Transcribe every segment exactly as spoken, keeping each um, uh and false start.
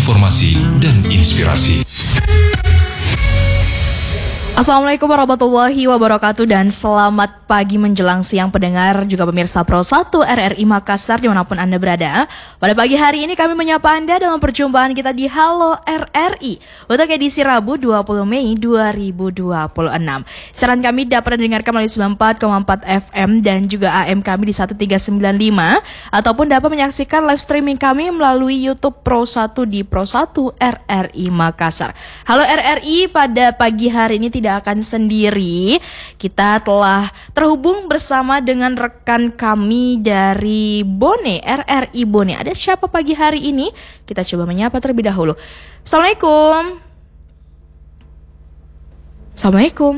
informasi dan inspirasi. Assalamualaikum warahmatullahi wabarakatuh dan selamat pagi menjelang siang pendengar juga pemirsa Pro satu R R I Makassar dimanapun Anda berada. Pada pagi hari ini kami menyapa Anda dalam perjumpaan kita di Halo R R I untuk edisi Rabu dua puluh Mei dua ribu dua puluh enam. Siaran kami dapat didengarkan melalui sembilan puluh empat koma empat F M dan juga A M kami di seribu tiga ratus sembilan puluh lima ataupun dapat menyaksikan live streaming kami melalui YouTube Pro satu di Pro satu R R I Makassar. Halo R R I, pada pagi hari ini tidak akan sendiri. Kita telah terhubung bersama dengan rekan kami dari Bone, R R I Bone. Ada siapa pagi hari ini? Kita coba menyapa terlebih dahulu. Assalamualaikum. Assalamualaikum.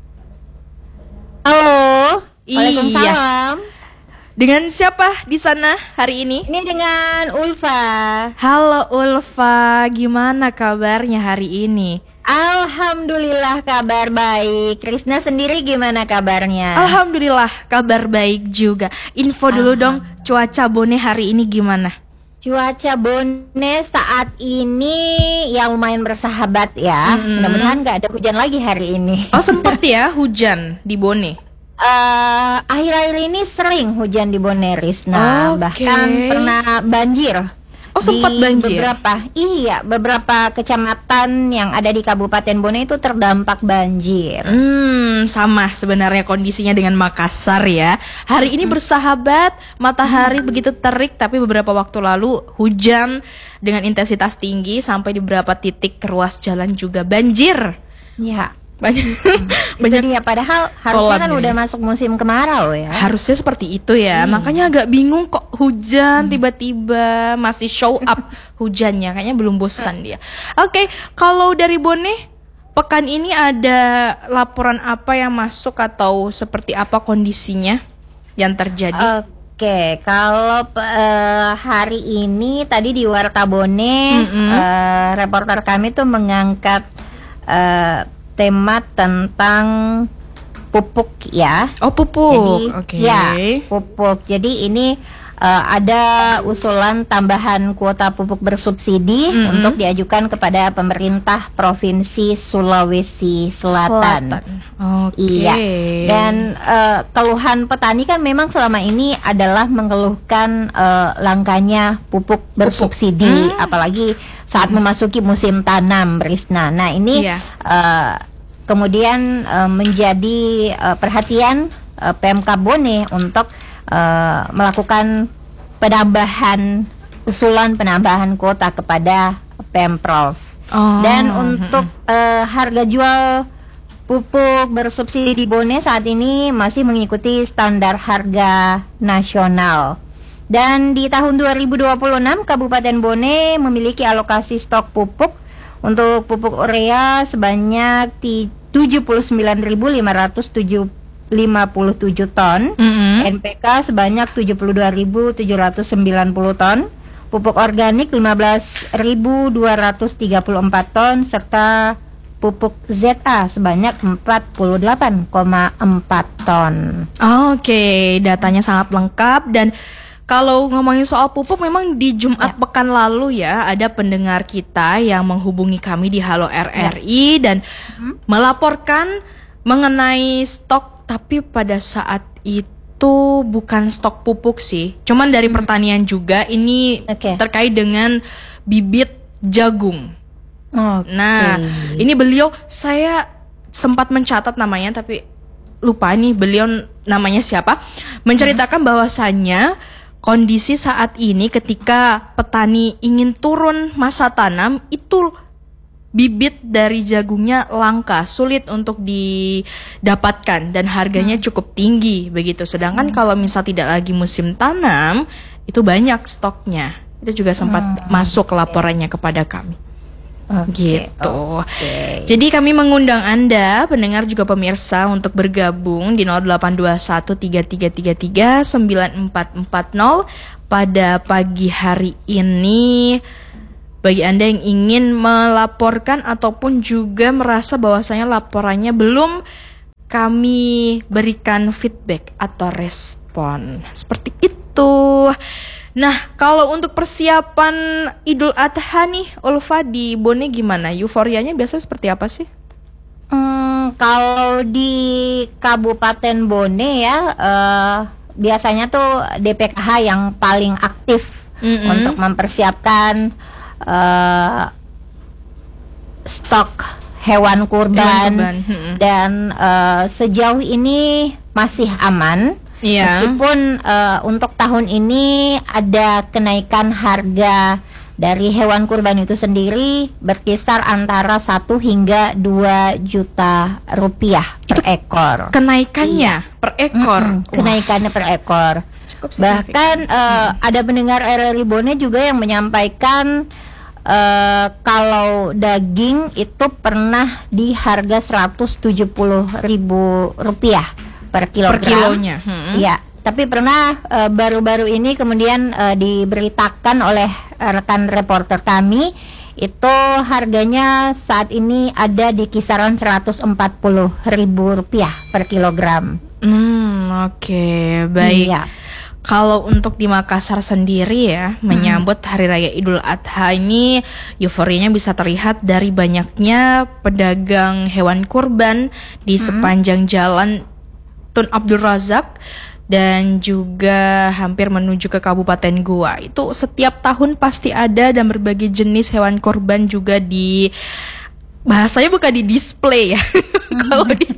Halo. Waalaikumsalam. Iya. Dengan siapa di sana hari ini? Ini dengan Ulfa. Halo Ulfa, gimana kabarnya hari ini? Alhamdulillah kabar baik. Krisna sendiri gimana kabarnya? Alhamdulillah kabar baik juga. Info dulu dong, cuaca Bone hari ini gimana? Cuaca Bone saat ini ya lumayan bersahabat ya. Mm-hmm. Mudah-mudahan gak ada hujan lagi hari ini. Oh sempat ya hujan di Bone? Uh, akhir-akhir ini sering hujan di Bone, Risna. Okay. Bahkan pernah banjir. Oh sempat di banjir? Beberapa, iya, beberapa kecamatan yang ada di Kabupaten Bone itu terdampak banjir. Hmm, sama sebenarnya kondisinya dengan Makassar ya. Hari ini bersahabat, matahari hmm. begitu terik, tapi beberapa waktu lalu hujan dengan intensitas tinggi sampai di beberapa titik ruas jalan juga banjir. Ya. Banyak, hmm. banyak ya, padahal harusnya kan udah masuk musim kemarau ya. Harusnya seperti itu ya. Hmm. Makanya agak bingung kok hujan hmm. tiba-tiba masih show up hujannya. Kayaknya belum bosan dia. Oke, okay, kalau dari Bone, pekan ini ada laporan apa yang masuk atau seperti apa kondisinya yang terjadi? Oke, okay, kalau uh, hari ini tadi di Warta Bone, mm-hmm. uh, reporter kami tuh mengangkat uh, tema tentang pupuk ya. Oh pupuk. Jadi, okay. Ya pupuk. Jadi ini uh, ada usulan tambahan kuota pupuk bersubsidi mm-hmm. untuk diajukan kepada pemerintah Provinsi Sulawesi Selatan. Selatan. Okay. Iya. Dan uh, keluhan petani kan memang selama ini adalah mengeluhkan uh, langkanya pupuk bersubsidi, pupuk. Mm. apalagi saat memasuki musim tanam, Risna. Nah ini yeah. uh, kemudian uh, menjadi uh, perhatian uh, P M K Bone untuk uh, melakukan penambahan, usulan penambahan kuota kepada Pemprov. Oh. Dan untuk uh, harga jual pupuk bersubsidi di Bone saat ini masih mengikuti standar harga nasional. Dan di tahun dua ribu dua puluh enam Kabupaten Bone memiliki alokasi stok pupuk untuk pupuk urea sebanyak tujuh puluh sembilan ribu lima ratus lima puluh tujuh ton, mm-hmm. N P K sebanyak tujuh puluh dua ribu tujuh ratus sembilan puluh ton, pupuk organik lima belas ribu dua ratus tiga puluh empat ton, serta pupuk Z A sebanyak empat puluh delapan koma empat ton. Oke, okay, datanya sangat lengkap. Dan kalau ngomongin soal pupuk, memang di Jumat ya. pekan lalu ya ada pendengar kita yang menghubungi kami di Halo R R I ya. dan hmm. melaporkan mengenai stok, tapi pada saat itu bukan stok pupuk sih, cuman dari hmm. pertanian juga. Ini okay. terkait dengan bibit jagung. Okay. Nah, ini beliau, saya sempat mencatat namanya tapi lupa nih beliau namanya siapa. Menceritakan hmm. bahwasannya kondisi saat ini ketika petani ingin turun masa tanam itu bibit dari jagungnya langka, sulit untuk didapatkan dan harganya hmm. cukup tinggi begitu. Sedangkan hmm. kalau misal tidak lagi musim tanam itu banyak stoknya. Itu juga sempat hmm. masuk laporannya kepada kami. Okay, gitu. Okay. Jadi kami mengundang Anda, pendengar juga pemirsa, untuk bergabung di nol delapan dua satu tiga tiga tiga tiga sembilan empat empat nol pada pagi hari ini. Bagi Anda yang ingin melaporkan ataupun juga merasa bahwasanya laporannya belum kami berikan feedback atau respon, seperti itu. Nah, kalau untuk persiapan Idul Adha nih, Ulfa di Bone gimana? Euforianya biasa seperti apa sih? Hmm, kalau di Kabupaten Bone ya, uh, biasanya tuh D P K H yang paling aktif mm-hmm. untuk mempersiapkan uh, stok hewan kurban, hewan kurban. Mm-hmm. Dan uh, sejauh ini masih aman. Yeah. Meskipun uh, untuk tahun ini ada kenaikan harga dari hewan kurban itu sendiri berkisar antara satu hingga dua juta rupiah per itu ekor. Kenaikannya iya. per ekor. Mm-mm, kenaikannya per ekor. Bahkan uh, hmm. ada pendengar R R I Bone juga yang menyampaikan uh, kalau daging itu pernah di harga seratus tujuh puluh ribu rupiah per kilogram. Per kilonya. Hmm. Ya, tapi pernah uh, baru-baru ini kemudian uh, diberitakan oleh uh, rekan reporter kami itu harganya saat ini ada di kisaran seratus empat puluh ribu rupiah per kilogram. Hmm, oke, okay, baik. Iya. Kalau untuk di Makassar sendiri ya, hmm. menyambut Hari Raya Idul Adha ini, euforianya bisa terlihat dari banyaknya pedagang hewan kurban di hmm. sepanjang jalan Tun Abdul Razak dan juga hampir menuju ke Kabupaten Goa. Itu setiap tahun pasti ada dan berbagai jenis hewan kurban juga di, bahasanya bukan di display ya, hmm. kalau di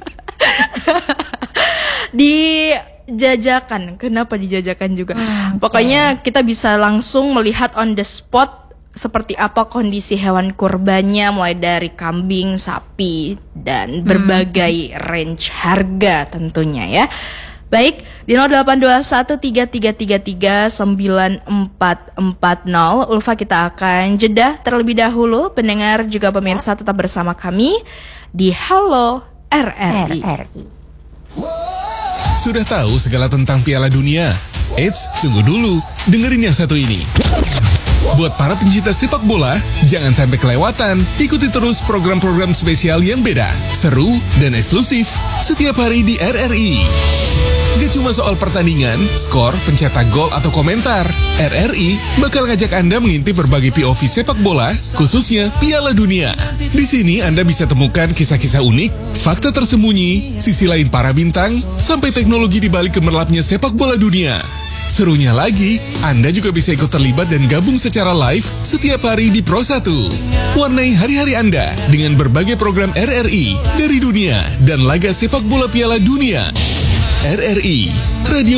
di jajakan. Kenapa dijajakan juga? Hmm, okay. Pokoknya kita bisa langsung melihat on the spot seperti apa kondisi hewan kurbannya, mulai dari kambing, sapi, dan berbagai hmm. range harga tentunya ya. Baik, di nol delapan dua satu tiga tiga tiga tiga sembilan empat empat nol Ulfa, kita akan jeda terlebih dahulu. Pendengar juga pemirsa tetap bersama kami di Halo R R I. R R I. Sudah tahu segala tentang Piala Dunia? Eits, tunggu dulu, dengerin yang satu ini. Buat para pencinta sepak bola, jangan sampai kelewatan. Ikuti terus program-program spesial yang beda, seru, dan eksklusif setiap hari di R R I. Gak cuma soal pertandingan, skor, pencetak gol, atau komentar. R R I bakal ngajak Anda mengintip berbagai P O V sepak bola, khususnya Piala Dunia. Di sini Anda bisa temukan kisah-kisah unik, fakta tersembunyi, sisi lain para bintang, sampai teknologi di balik gemerlapnya sepak bola dunia. Serunya lagi, Anda juga bisa ikut terlibat dan gabung secara live setiap hari di Pro satu. Warnai hari-hari Anda dengan berbagai program R R I dari dunia dan laga sepak bola Piala Dunia. R R I, radio